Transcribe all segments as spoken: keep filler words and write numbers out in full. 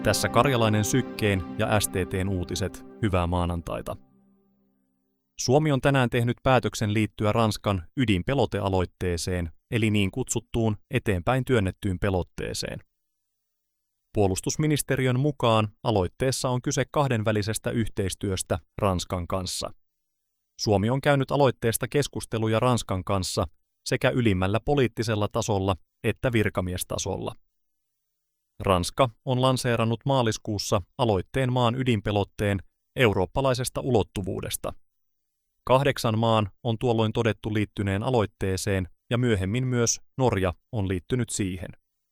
Tässä Karjalainen Sykkeen ja S T T:n uutiset. Hyvää maanantaita. Suomi on tänään tehnyt päätöksen liittyä Ranskan ydinpelotealoitteeseen, eli niin kutsuttuun eteenpäin työnnettyyn pelotteeseen. Puolustusministeriön mukaan aloitteessa on kyse kahdenvälisestä yhteistyöstä Ranskan kanssa. Suomi on käynyt aloitteesta keskusteluja Ranskan kanssa sekä ylimmällä poliittisella tasolla että virkamiestasolla. Ranska on lanseerannut maaliskuussa aloitteen maan ydinpelotteen eurooppalaisesta ulottuvuudesta. Kahdeksan maan on tuolloin todettu liittyneen aloitteeseen ja myöhemmin myös Norja on liittynyt siihen.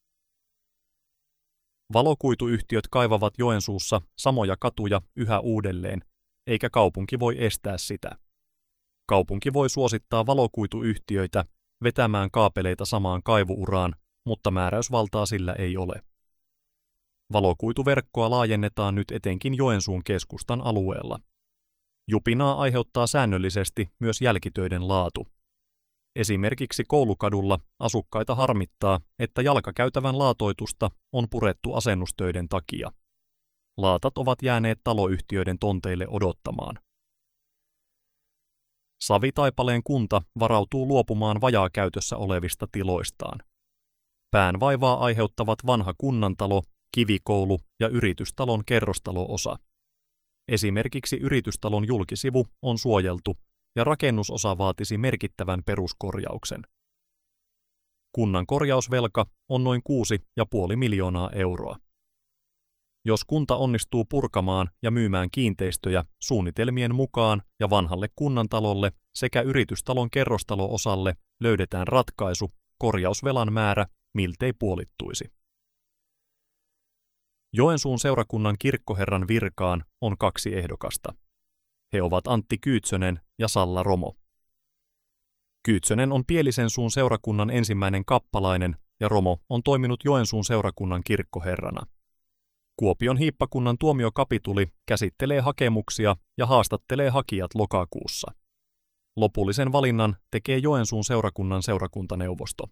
Valokuituyhtiöt kaivavat Joensuussa samoja katuja yhä uudelleen, eikä kaupunki voi estää sitä. Kaupunki voi suosittaa valokuituyhtiöitä vetämään kaapeleita samaan kaivuuraan, mutta määräysvaltaa sillä ei ole. Valokuituverkkoa laajennetaan nyt etenkin Joensuun keskustan alueella. Jupinaa aiheuttaa säännöllisesti myös jälkitöiden laatu. Esimerkiksi Koulukadulla asukkaita harmittaa, että jalkakäytävän laatoitusta on purettu asennustöiden takia. Laatat ovat jääneet taloyhtiöiden tonteille odottamaan. Savitaipaleen kunta varautuu luopumaan vajaakäytössä olevista tiloistaan. Päänvaivaa aiheuttavat vanha kunnantalo, kivikoulu ja yritystalon kerrostalo-osa. Esimerkiksi yritystalon julkisivu on suojeltu ja rakennusosa vaatisi merkittävän peruskorjauksen. Kunnan korjausvelka on noin kuusi pilkku viisi miljoonaa euroa. Jos kunta onnistuu purkamaan ja myymään kiinteistöjä suunnitelmien mukaan ja vanhalle kunnantalolle sekä yritystalon kerrostalo-osalle löydetään ratkaisu, korjausvelan määrä miltei puolittuisi. Joensuun seurakunnan kirkkoherran virkaan on kaksi ehdokasta. He ovat Antti Kyytsönen ja Salla Romo. Kyytsönen on Pielisensuun seurakunnan ensimmäinen kappalainen ja Romo on toiminut Joensuun seurakunnan kirkkoherrana. Kuopion hiippakunnan tuomiokapituli käsittelee hakemuksia ja haastattelee hakijat lokakuussa. Lopullisen valinnan tekee Joensuun seurakunnan seurakuntaneuvosto.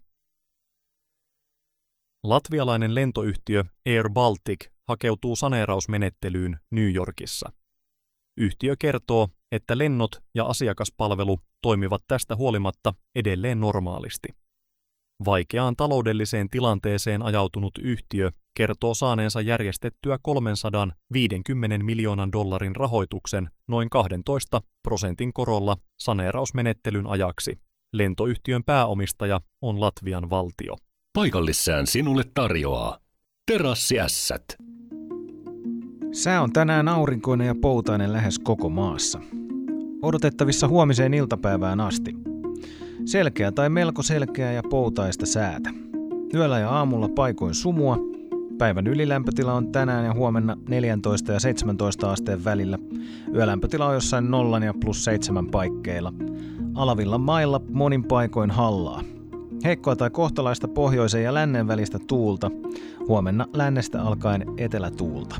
Latvialainen lentoyhtiö Air Baltic hakeutuu saneerausmenettelyyn New Yorkissa. Yhtiö kertoo, että lennot ja asiakaspalvelu toimivat tästä huolimatta edelleen normaalisti. Vaikeaan taloudelliseen tilanteeseen ajautunut yhtiö kertoo saaneensa järjestettyä kolmesataaviisikymmentä miljoonan dollarin rahoituksen noin kaksitoista prosentin korolla saneerausmenettelyn ajaksi. Lentoyhtiön pääomistaja on Latvian valtio. Paikallissään sinulle tarjoaa Terassiässät. Sää on tänään aurinkoinen ja poutainen lähes koko maassa. Odotettavissa huomiseen iltapäivään asti. Selkeä tai melko selkeää ja poutaista säätä. Yöllä ja aamulla paikoin sumua. Päivän ylilämpötila on tänään ja huomenna neljätoista ja seitsemäntoista asteen välillä. Yölämpötila on jossain nollan ja plus seitsemän paikkeilla. Alavilla mailla monin paikoin hallaa. Heikkoa tai kohtalaista pohjoisen ja lännen välistä tuulta. Huomenna lännestä alkaen etelätuulta.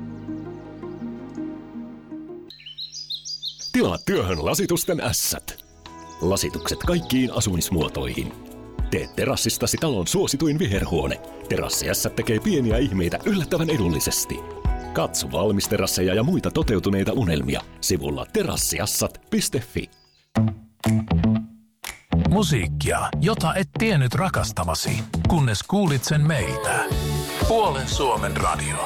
Tilaa työhön lasitusten ässät. Lasitukset kaikkiin asumismuotoihin. Tee terassistasi talon suosituin viherhuone. Terassiässät tekee pieniä ihmeitä yllättävän edullisesti. Katso valmisterasseja ja muita toteutuneita unelmia sivulla terassiassat piste fi. Musiikkia, jota et tiennyt rakastavasi, kunnes kuulit sen meiltä. Puolen Suomen radio.